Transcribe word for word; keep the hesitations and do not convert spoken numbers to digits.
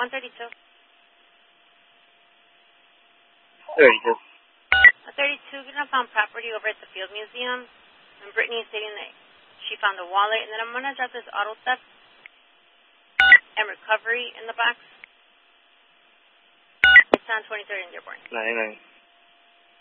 one thirty-two. thirty-two. A thirty-two, gonna found property over at the Field Museum. And Brittany is stating that she found a wallet. And then I'm going to drop this auto theft and recovery in the box. It's on twenty-third in Dearborn. ninety-nine.